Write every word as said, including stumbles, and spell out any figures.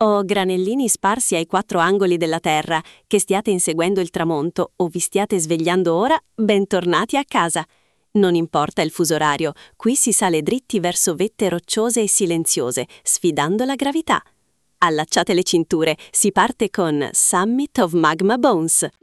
o granellini sparsi ai quattro angoli della Terra, che stiate inseguendo il tramonto o vi stiate svegliando ora, bentornati a casa. Non importa il fuso orario, qui si sale dritti verso vette rocciose e silenziose, sfidando la gravità. Allacciate le cinture, si parte con Summit of Magma Bones.